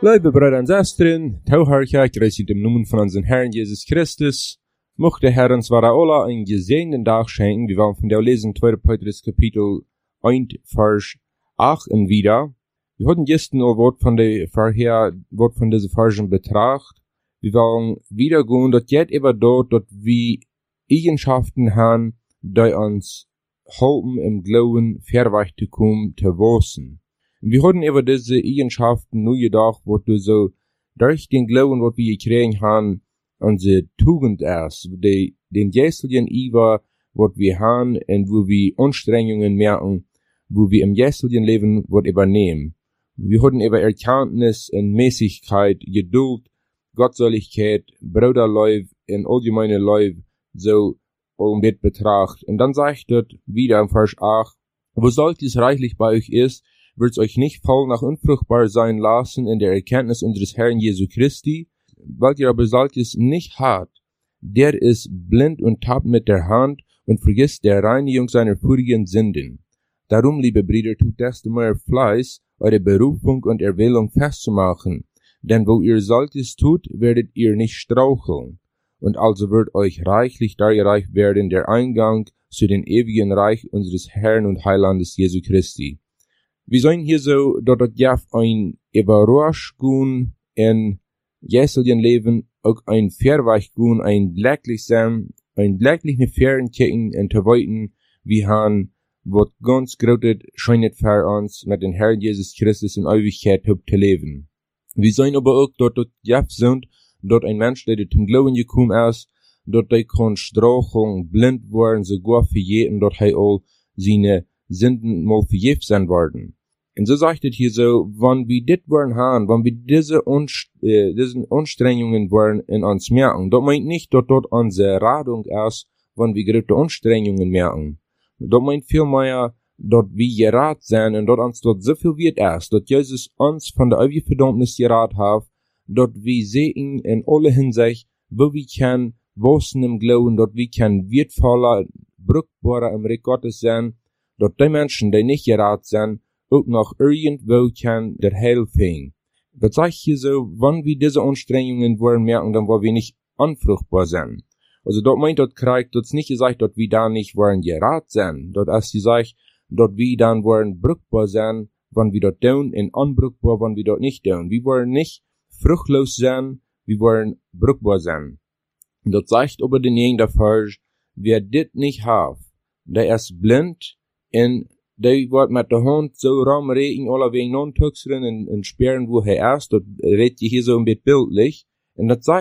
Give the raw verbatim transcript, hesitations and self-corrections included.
Liebe Brüder und Schwestern, Tauharcha, grüß dich im Namen von unserem Herrn Jesus Christus. Mochte Herr uns Allah einen gesegneten Tag schenken. Wir wollen von der lesen, zweiter Petrus Kapitel eins, Vers acht und wieder. Wir hatten gestern ein Wort von der vorher, Wort von dieser Versen betracht. Wir wollen wieder gehen, dass jetzt immer dort, dass wir Eigenschaften haben, die uns helfen, im Glauben verweicht zu kommen, zu wachsen. Wir hatten über diese Eigenschaften nur gedacht, wo du so durch den Glauben, was wir gekriegt haben, unsere Tugend ist, die, den jährlichen Iver, was wir haben, und wo wir Anstrengungen merken, wo wir im jährlichen Leben was übernehmen. Wir hatten über Erkenntnis und Mäßigkeit, Geduld, Gottseligkeit, Bruderleib und allgemeine Leib, so mit betracht. Und dann sagt dort wieder im Vers acht, wo sollt es reichlich bei euch ist, wird's euch nicht faul nach unfruchtbar sein lassen in der Erkenntnis unseres Herrn Jesu Christi, weil ihr aber sollt es nicht habt, der ist blind und tappt mit der Hand und vergisst der Reinigung seiner vorigen Sünden. Darum, liebe Brüder, tut desto mehr Fleiß, eure Berufung und Erwählung festzumachen, denn wo ihr solches tut, werdet ihr nicht straucheln, und also wird euch reichlich dargereicht werden der Eingang zu den ewigen Reich unseres Herrn und Heilandes Jesu Christi. Wir sehen hier so, dass das Jahr ein Überraschung in jährlichen Leben, auch ein Verweichung, ein glücklich sein, ein glückliche Fernkehren und zu weiten, wir haben, was ganz großes scheint für uns, mit dem Herrn Jesus Christus in Ewigkeit zu leben. Wir sehen aber auch, dass das Jahr sind, dass ein Mensch, der zum Glauben gekommen ist, dass der kann straucheln, blind worden, sogar für jeden, dass er all seine Sünden mal vergeben sein worden. Und so sagt es hier so, wenn wir dit wollen haben, wenn wir diese, Unst äh, diese Anstrengungen wollen in uns merken, das meint nicht, dass dort unsere Radung ist, wenn wir große Anstrengungen merken. Das meint vielmehr, dass wir gerat sind und dass uns dort so viel wird ist, dass Jesus uns von der ewigen Verdammnis gerat hat, dass wir sehen in alle Hinsicht, wo wir können wachsen im Glauben, dass wir können wertvoller, brauchbarer im Reich Gottes sein, dass die Menschen, die nicht gerat sind, auch noch irgendwo kann der Heil finden. Das zeigt hier so, wenn wir diese Anstrengungen wollen merken, dann wollen wir nicht unfruchtbar sein. Also dort meint dort Krieg, dort nicht gesagt, dass wir da nicht wollen gerat sein. Dort ist gesagt, dass wir dann wollen brauchbar sein, wenn wir dort tun, und unbrauchbar, wenn wir dort nicht tun. Wir wollen nicht fruchtlos sein, wir wollen brauchbar sein. Dort sagt aber denjenigen dafür, wer dit nicht hat, der ist blind, und der wird mit der Hand so rumreden, alle wegen non-Tuxerin und, und sperren, wo er ist, dort redet hier so ein bisschen bildlich, und das